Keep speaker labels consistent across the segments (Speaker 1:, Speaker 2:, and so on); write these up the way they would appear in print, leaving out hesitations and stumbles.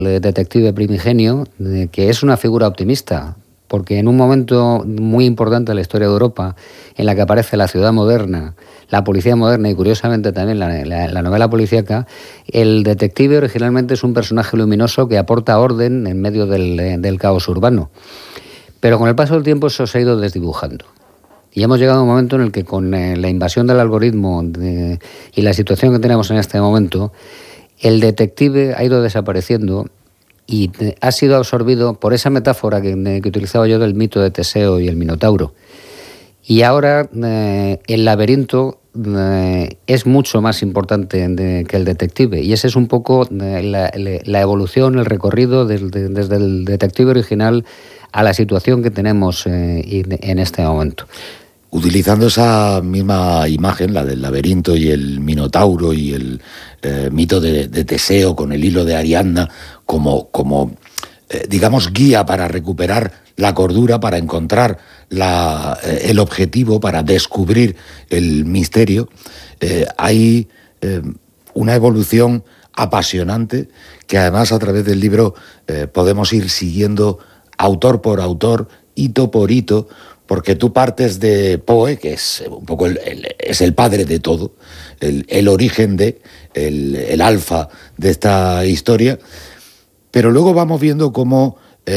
Speaker 1: detective primigenio, que es una figura optimista, porque en un momento muy importante de la historia de Europa, en la que aparece la ciudad moderna, la policía moderna y curiosamente también la novela policíaca, el detective originalmente es un personaje luminoso que aporta orden en medio del caos urbano. Pero con el paso del tiempo eso se ha ido desdibujando. Y hemos llegado a un momento en el que con la invasión del algoritmo y la situación que tenemos en este momento, el detective ha ido desapareciendo y ha sido absorbido por esa metáfora que utilizaba yo del mito de Teseo y el Minotauro. Y ahora el laberinto es mucho más importante que el detective. Y ese es un poco la evolución, el recorrido desde el detective original a la situación que tenemos en este momento.
Speaker 2: Utilizando esa misma imagen, la del laberinto y el Minotauro y el mito de Teseo con el hilo de Ariadna como digamos, guía para recuperar la cordura, para encontrar el objetivo, para descubrir el misterio, hay una evolución apasionante que además a través del libro podemos ir siguiendo autor por autor, hito por hito, porque tú partes de Poe, que es un poco es el padre de todo, el origen el alfa de esta historia, pero luego vamos viendo cómo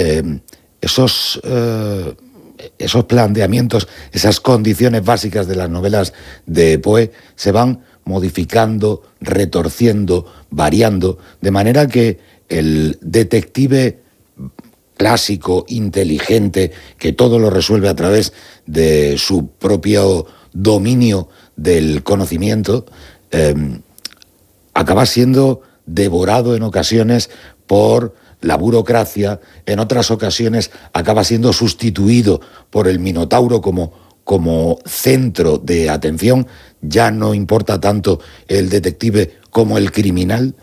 Speaker 2: esos planteamientos, esas condiciones básicas de las novelas de Poe se van modificando, retorciendo, variando, de manera que el detective clásico, inteligente, que todo lo resuelve a través de su propio dominio del conocimiento, acaba siendo devorado en ocasiones por la burocracia, en otras ocasiones acaba siendo sustituido por el Minotauro como centro de atención. Ya no importa tanto el detective como el criminal.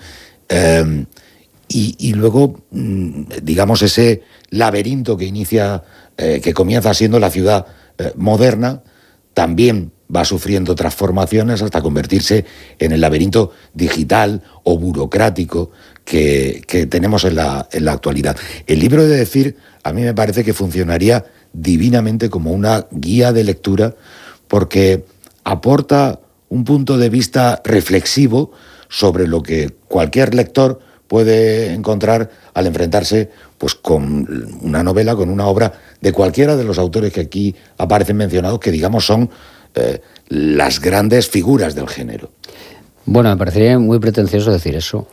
Speaker 2: Y luego, digamos, ese laberinto que comienza siendo la ciudad moderna, también va sufriendo transformaciones hasta convertirse en el laberinto digital o burocrático que tenemos en la actualidad. El libro, he de decir, a mí me parece que funcionaría divinamente como una guía de lectura, porque aporta un punto de vista reflexivo sobre lo que cualquier lector puede encontrar al enfrentarse pues con una novela, con una obra de cualquiera de los autores que aquí aparecen mencionados, que digamos son las grandes figuras del género.
Speaker 1: Bueno, me parecería muy pretencioso decir eso.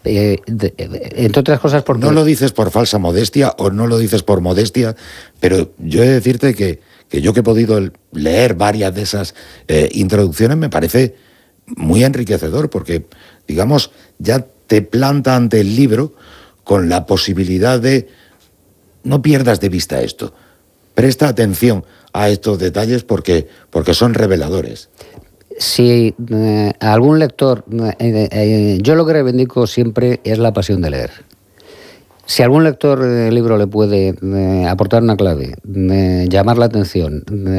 Speaker 1: Entre otras cosas porque...
Speaker 2: No lo dices por falsa modestia o no lo dices por modestia, pero yo he de decirte que yo que he podido leer varias de esas introducciones me parece muy enriquecedor, porque, digamos, ya te planta ante el libro con la posibilidad de no pierdas de vista esto. Presta atención a estos detalles porque son reveladores.
Speaker 1: Si algún lector, yo lo que reivindico siempre es la pasión de leer. Si algún lector del libro le puede aportar una clave, llamar la atención,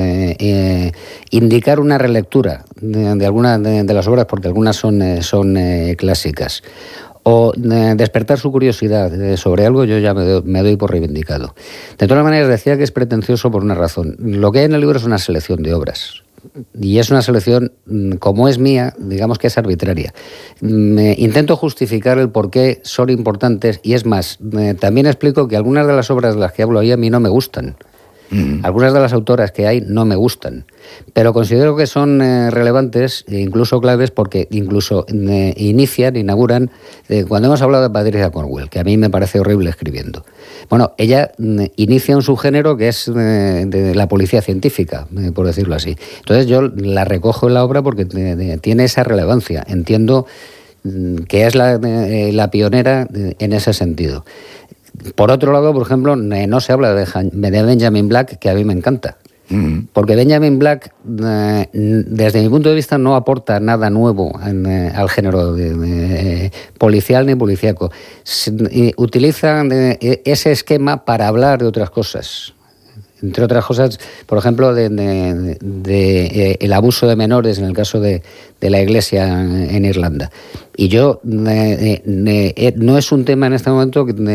Speaker 1: indicar una relectura de alguna de las obras, porque algunas son clásicas, o despertar su curiosidad sobre algo, yo ya me doy por reivindicado. De todas maneras, decía que es pretencioso por una razón. Lo que hay en el libro es una selección de obras. Y es una selección, como es mía, digamos que es arbitraria. Intento justificar el por qué son importantes y es más, también explico que algunas de las obras de las que hablo ahí a mí no me gustan. Algunas de las autoras que hay no me gustan, pero considero que son relevantes e incluso claves porque incluso inauguran, cuando hemos hablado de Patricia Cornwell, que a mí me parece horrible escribiendo. Bueno, ella inicia un subgénero que es de la policía científica, por decirlo así. Entonces yo la recojo en la obra porque tiene esa relevancia. Entiendo que es la pionera en ese sentido. Por otro lado, por ejemplo, no se habla de Benjamin Black, que a mí me encanta. Porque Benjamin Black, desde mi punto de vista, no aporta nada nuevo al género policial ni policíaco. Utiliza ese esquema para hablar de otras cosas. entre otras cosas, por ejemplo, de el abuso de menores en el caso de la Iglesia en Irlanda. Y yo, no es un tema en este momento